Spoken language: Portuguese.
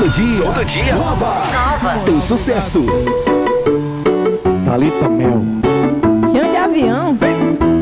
Todo dia. Nova. Tem sucesso. Thalita Mel. Chão de avião.